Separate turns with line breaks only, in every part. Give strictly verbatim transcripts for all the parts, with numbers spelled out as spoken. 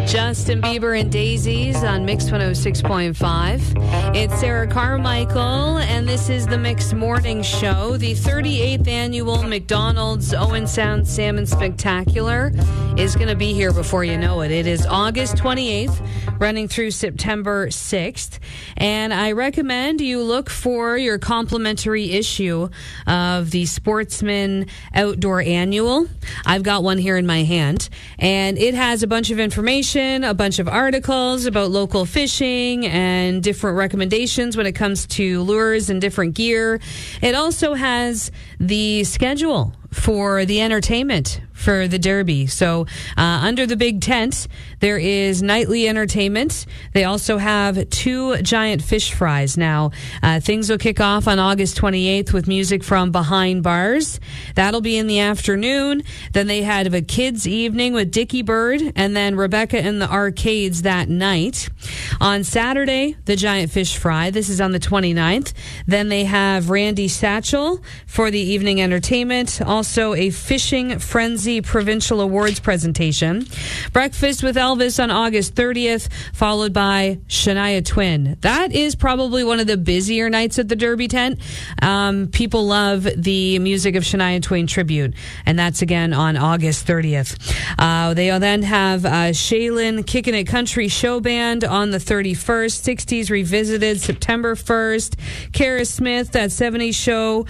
Justin Bieber and Daisies on Mix one oh six point five. It's Sarah Carmichael, and this is the Mix Morning Show. The thirty-eighth annual McDonald's Owen Sound Salmon Spectacular is going to be here before you know it. It is August twenty-eighth, running through September sixth. And I recommend you look for your complimentary issue of the Sportsman Outdoor Annual. I've got one here in my hand, and it has a bunch of information, a bunch of articles about local fishing and different recommendations when it comes to lures and different gear. It also has the schedule for the entertainment for the Derby. So uh, under the big tent, there is nightly entertainment. They also have two giant fish fries. Now, uh, things will kick off on August twenty-eighth with music from Behind Bars. That'll be in the afternoon. Then they had a kids' evening with Dickie Bird, and then Rebecca in the Arcades that night. On Saturday, the giant fish fry. This is on the twenty-ninth. Then they have Randy Satchel for the evening entertainment. Also, a Fishing Frenzy Provincial Awards presentation. Breakfast with Elvis on August thirtieth, followed by Shania Twain. That is probably one of the busier nights at the Derby tent. Um, people love the music of Shania Twain tribute, and that's again on August thirtieth. Uh, they then have uh, Shaylin Kickin' It Country Show Band on the thirty-first. sixties Revisited September first. Kara Smith, that seventies show.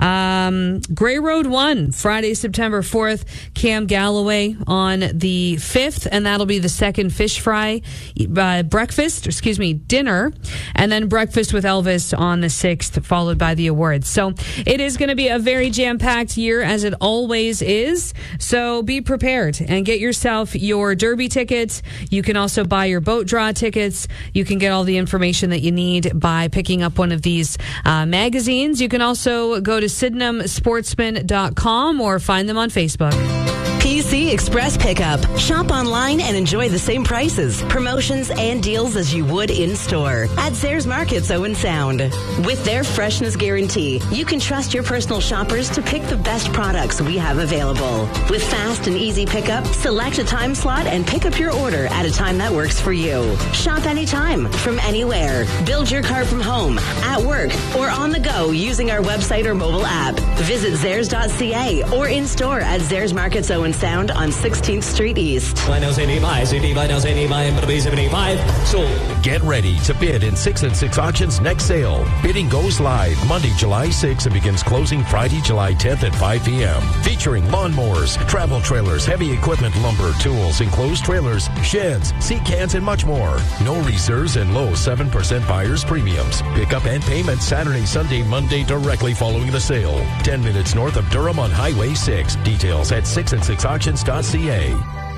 Um, Grey Road one, Friday, September fourth. Cam Galloway on the fifth, and that'll be the second fish fry uh, breakfast, excuse me, dinner, and then breakfast with Elvis on the sixth, followed by the awards. So it is going to be a very jam-packed year, as it always is. So be prepared and get yourself your Derby tickets. You can also buy your boat draw tickets. You can get all the information that you need by picking up one of these uh, magazines. You can also go to sydenham sportsman dot com or find them on Facebook.
P C Express Pickup. Shop online and enjoy the same prices, promotions, and deals as you would in-store at Zayres Markets Owen Sound. With their freshness guarantee, you can trust your personal shoppers to pick the best products we have available. With fast and easy pickup, select a time slot and pick up your order at a time that works for you. Shop anytime, from anywhere. Build your cart from home, at work, or on the go using our website or mobile app. Visit Zayres dot c a or in-store at Zayres Markets Owen Sound on sixteenth Street East.
Get ready to bid in six and six Auctions next sale. Bidding goes live Monday, July sixth and begins closing Friday, July tenth at five p.m. Featuring lawnmowers, travel trailers, heavy equipment, lumber, tools, enclosed trailers, sheds, sea cans, and much more. No reserves and low seven percent buyer's premiums. Pickup and payment Saturday, Sunday, Monday directly following the sale. ten minutes north of Durham on Highway six. Details at six and six auctions dot c a.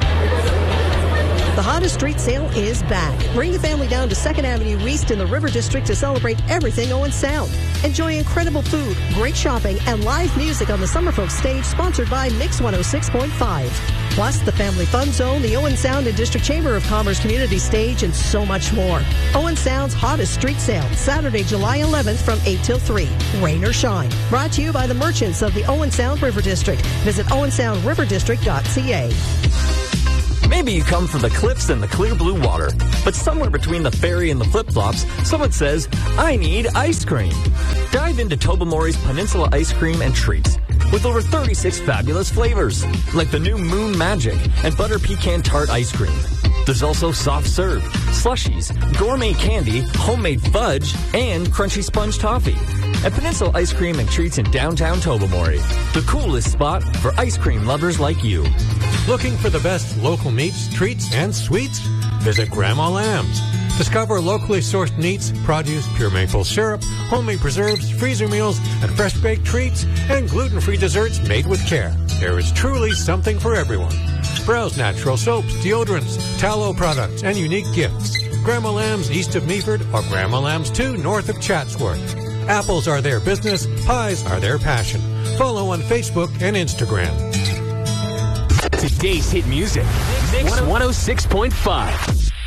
The hottest street sale is back. Bring the family down to second Avenue East in the River District to celebrate everything Owen Sound. Enjoy incredible food, great shopping, and live music on the Summerfolk stage, sponsored by Mix one oh six point five. Plus, the Family Fun Zone, the Owen Sound and District Chamber of Commerce Community Stage, and so much more. Owen Sound's hottest street sale, Saturday, July eleventh from eight till three. Rain or shine. Brought to you by the merchants of the Owen Sound River District. Visit owen sound river district dot c a.
Maybe you come from the cliffs and the clear blue water, but somewhere between the ferry and the flip-flops, someone says, I need ice cream. Dive into Tobermory's Peninsula Ice Cream and Treats with over thirty-six fabulous flavors, like the new Moon Magic and Butter Pecan Tart Ice Cream. There's also soft serve, slushies, gourmet candy, homemade fudge, and crunchy sponge toffee. At Peninsula Ice Cream and Treats in downtown Tobermory, the coolest spot for ice cream lovers like you.
Looking for the best local meats, treats, and sweets? Visit Grandma Lamb's. Discover locally sourced meats, produce, pure maple syrup, homemade preserves, freezer meals, and fresh-baked treats, and gluten-free desserts made with care. There is truly something for everyone. Browse natural soaps, deodorants, tallow products, and unique gifts. Grandma Lamb's east of Meaford or Grandma Lamb's two north of Chatsworth. Apples are their business, pies are their passion. Follow on Facebook and Instagram.
Today's hit music, Mix one oh six point five.